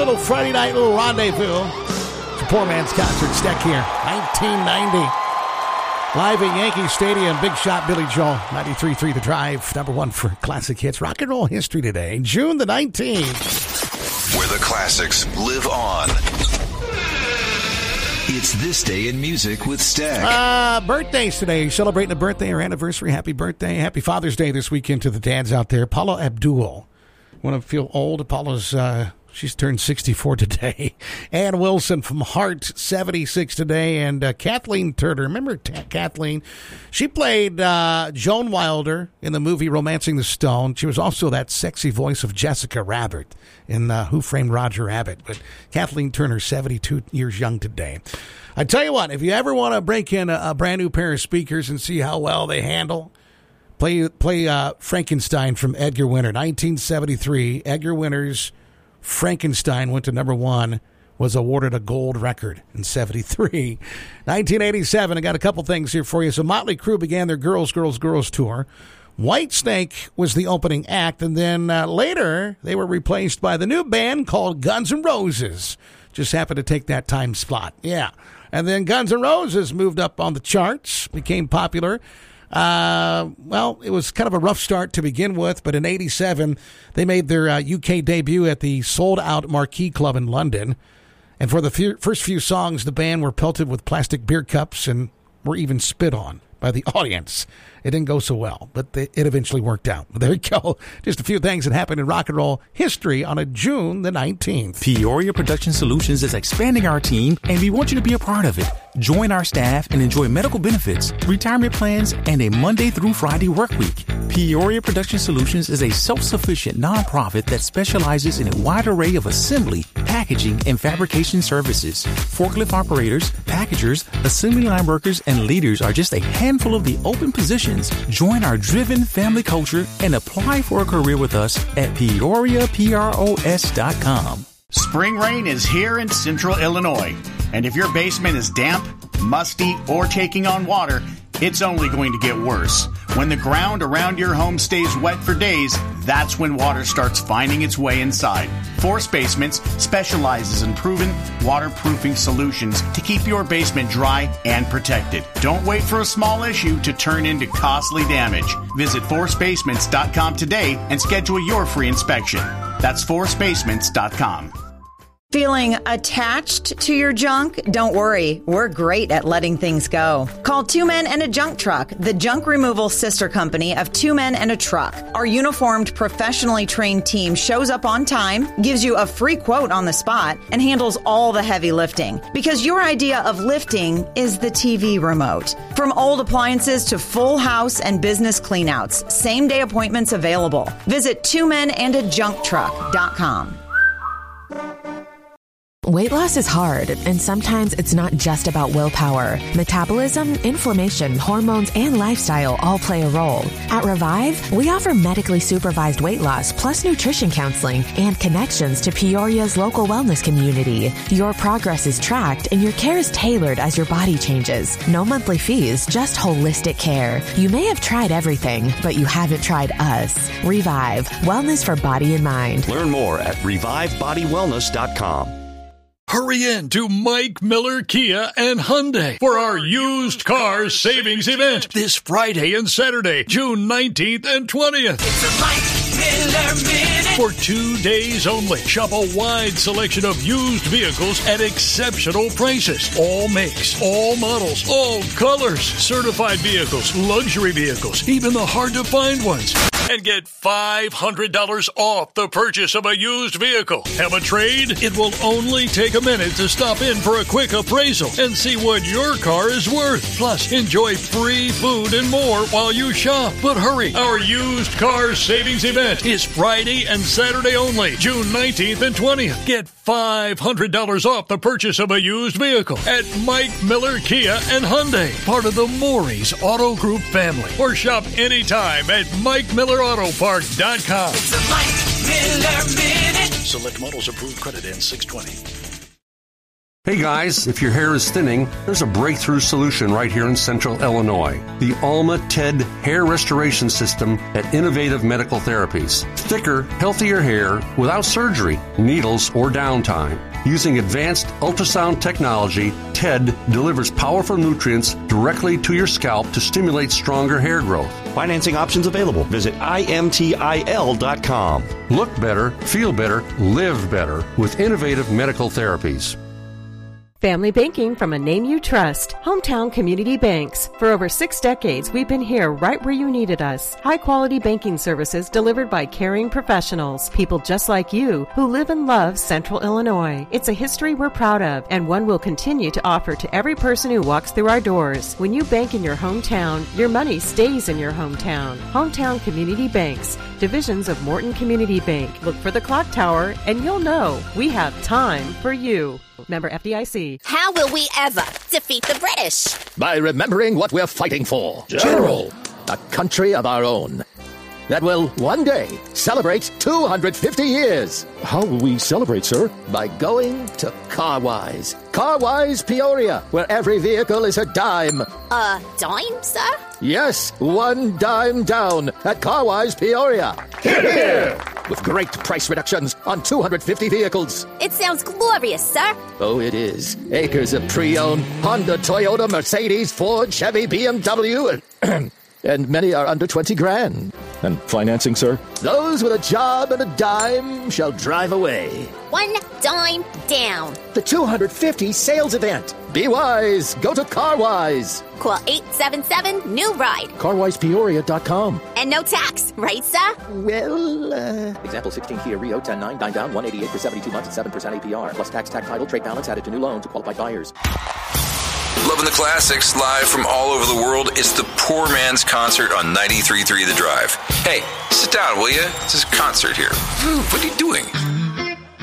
little Friday night, little rendezvous. It's a poor man's concert. Steck here, 1990. Live at Yankee Stadium, Big Shot Billy Joel, 93.3 The Drive, number one for classic hits. Rock and roll history today, June the 19th. Where the classics live on. It's This Day in Music with Stack. Birthdays today. Celebrating a birthday or anniversary. Happy birthday. Happy Father's Day this weekend to the dads out there. Paula Abdul. Want to feel old? Paula's, she's turned 64 today. Ann Wilson from Heart, 76 today. And Kathleen Turner. Remember Kathleen? She played Joan Wilder in the movie Romancing the Stone. She was also that sexy voice of Jessica Rabbit in Who Framed Roger Rabbit. But Kathleen Turner, 72 years young today. I tell you what, if you ever want to break in a brand new pair of speakers and see how well they handle, play Frankenstein from Edgar Winter, 1973. Edgar Winter's Frankenstein went to number one, was awarded a gold record in 73. 1987, I got a couple things here for you. So Motley Crue began their Girls, Girls, Girls tour. Whitesnake was the opening act, and then later they were replaced by the new band called Guns N' Roses. Just happened to take that time slot. Yeah. And then Guns N' Roses moved up on the charts, became popular. Well, it was kind of a rough start to begin with, but in 87, they made their UK debut at the sold-out Marquee Club in London. And for the first few songs, the band were pelted with plastic beer cups and were even spit on by the audience. It didn't go so well, but it eventually worked out. There you go. Just a few things that happened in rock and roll history on a June the 19th. Peoria Production Solutions is expanding our team, and we want you to be a part of it. Join our staff and enjoy medical benefits, retirement plans, and a Monday through Friday work week. Peoria Production Solutions is a self-sufficient nonprofit that specializes in a wide array of assembly, packaging, and fabrication services. Forklift operators, packagers, assembly line workers, and leaders are just a handful of the open positions. Join our driven family culture and apply for a career with us at PeoriaPROS.com. Spring rain is here in Central Illinois, and if your basement is damp, musty, or taking on water, it's only going to get worse. When the ground around your home stays wet for days, that's when water starts finding its way inside. Force Basements specializes in proven waterproofing solutions to keep your basement dry and protected. Don't wait for a small issue to turn into costly damage. Visit forcebasements.com today and schedule your free inspection. That's forcebasements.com. Feeling attached to your junk? Don't worry, we're great at letting things go. Call Two Men and a Junk Truck, the junk removal sister company of Two Men and a Truck. Our uniformed, professionally trained team shows up on time, gives you a free quote on the spot, and handles all the heavy lifting. Because your idea of lifting is the TV remote. From old appliances to full house and business cleanouts, same-day appointments available. Visit twomenandajuncktruck.com. Weight loss is hard, and sometimes it's not just about willpower. Metabolism, inflammation, hormones, and lifestyle all play a role. At Revive, we offer medically supervised weight loss plus nutrition counseling and connections to Peoria's local wellness community. Your progress is tracked, and your care is tailored as your body changes. No monthly fees, just holistic care. You may have tried everything, but you haven't tried us. Revive, wellness for body and mind. Learn more at revivebodywellness.com. Hurry in to Mike Miller Kia and Hyundai for our used car savings event this Friday and Saturday, June 19th and 20th. It's a Mike Miller Minute. For 2 days only, shop a wide selection of used vehicles at exceptional prices. All makes, all models, all colors, certified vehicles, luxury vehicles, even the hard-to-find ones. And get $500 off the purchase of a used vehicle. Have a trade? It will only take a minute to stop in for a quick appraisal and see what your car is worth. Plus, enjoy free food and more while you shop. But hurry, our used car savings event is Friday and Saturday only, June 19th and 20th. Get $500 off the purchase of a used vehicle at Mike Miller Kia and Hyundai, part of the Maury's Auto Group family. Or shop anytime at MikeMillerAutoPark.com. It's a Mike Miller Minute. Select models approved, credit ends 6/20. Hey guys, if your hair is thinning, there's a breakthrough solution right here in Central Illinois. The Alma TED Hair Restoration System at Innovative Medical Therapies. Thicker, healthier hair without surgery, needles, or downtime. Using advanced ultrasound technology, TED delivers powerful nutrients directly to your scalp to stimulate stronger hair growth. Financing options available. Visit imtil.com. Look better, feel better, live better with Innovative Medical Therapies. Family banking from a name you trust. Hometown Community Banks. For over 6 decades, we've been here right where you needed us. High-quality banking services delivered by caring professionals. People just like you who live and love Central Illinois. It's a history we're proud of and one we'll continue to offer to every person who walks through our doors. When you bank in your hometown, your money stays in your hometown. Hometown Community Banks. Divisions of Morton Community Bank. Look for the clock tower and you'll know we have time for you. Member FDIC. How will we ever defeat the British? By remembering what we're fighting for. General. A country of our own. That will one day celebrate 250 years. How will we celebrate, sir? By going to Carwise. Carwise Peoria, where every vehicle is a dime. A dime, sir? Yes, 1 dime down at Carwise Peoria. Hear, hear. With great price reductions on 250 vehicles. It sounds glorious, sir. Oh, it is. Acres of pre-owned Honda, Toyota, Mercedes, Ford, Chevy, BMW, and many are under 20 grand. And financing, sir? Those with a job and a dime shall drive away. 1 dime down. The 250 sales event. Be wise. Go to Carwise. Call 877-NEW-RIDE. CarwisePeoria.com. And no tax, right, sir? Well, Example 16 Kia Rio 10-9, 9 down, 188 for 72 months at 7% APR. Plus tax, title, trade balance added to new loan to qualified buyers. Loving the classics live from all over the world. It's the Poor Man's Concert on 93.3 The Drive. Hey, sit down, will you? It's a concert here. What are you doing?